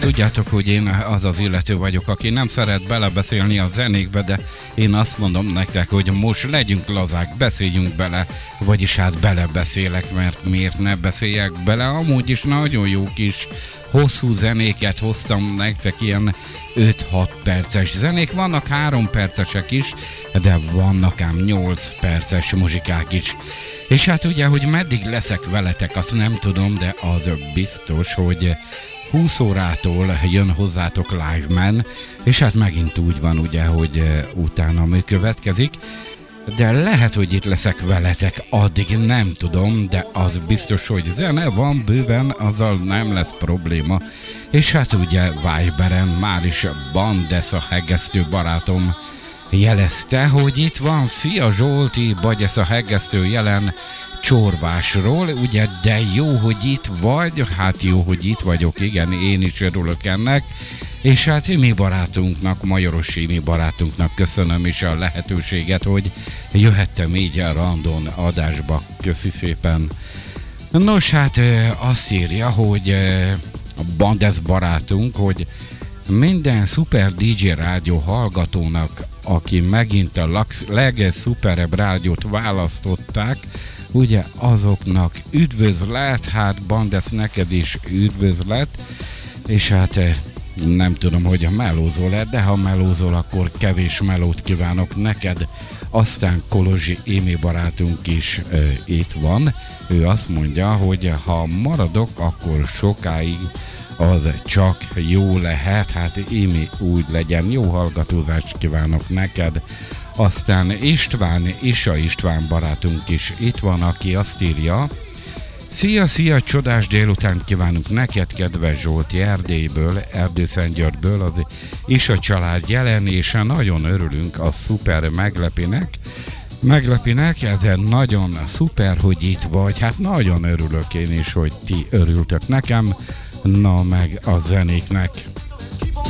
tudjátok, hogy én az illető vagyok, aki nem szeret belebeszélni a zenékbe, de én azt mondom nektek, hogy most legyünk lazák, beszéljünk bele, vagyis hát belebeszélek, mert miért ne beszéljek bele, amúgy is nagyon jó kis hosszú zenéket hoztam nektek, ilyen 5-6 perces zenék, vannak 3 percesek is, de vannak ám 8 perces muzsikák is. És hát ugye, hogy meddig leszek veletek, azt nem tudom, de az biztos, hogy 20 órától jön hozzátok Live Man, és hát megint úgy van ugye, hogy utána mű következik, de lehet, hogy itt leszek veletek, addig nem tudom, de az biztos, hogy zene van bőven, azzal nem lesz probléma. És hát ugye Viberen már is Bandes, a hegesztő barátom jelezte, hogy itt van. Szia Zsolti, vagy ez a hegesztő jelen Csorvásról, ugye, de jó, hogy itt vagy, hát jó, hogy itt vagyok, igen, én is örülök ennek, és hát mi barátunknak, Majoros mi barátunknak köszönöm is a lehetőséget, hogy jöhettem így a random adásba, köszi szépen. Nos, hát azt írja, hogy a Bandes barátunk, hogy minden szuper DJ rádió hallgatónak, aki megint a legszuperebb rádiót választották, ugye azoknak üdvözlet, hát Bandes, neked is üdvözlet, és hát nem tudom, hogy a melózol-e, de ha melózol, akkor kevés melót kívánok neked. Aztán Kolozsi Émi barátunk is itt van, ő azt mondja, hogy ha maradok, akkor sokáig az csak jó lehet, hát Émi úgy legyen, jó hallgatózást kívánok neked. Aztán István barátunk is itt van, aki azt írja, szia, csodás délután kívánunk neked, kedves Zsolti, Erdélyből, Erdőszentgyörgyből, az Isa család jelenése, nagyon örülünk a szuper meglepinek, ezen nagyon szuper, hogy itt vagy, hát nagyon örülök én is, hogy ti örültök nekem, na meg a zenéknek.